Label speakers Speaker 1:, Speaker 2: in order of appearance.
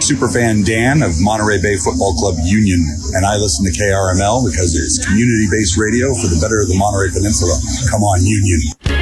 Speaker 1: superfan Dan of Monterey Bay Football Club Union, and I listen to KRML because it's community-based radio for the better of the Monterey Peninsula. Come on, Union.